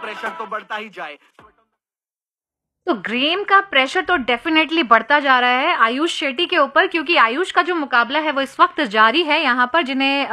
Pressure तो बढ़ता ही जाए। तो ग्रेम का प्रेशर तो डेफिनेटली बढ़ता जा रहा है आयुष शेट्टी के ऊपर, क्योंकि आयुष का जो मुकाबला है वो इस वक्त जारी है यहाँ पर, जिन्हें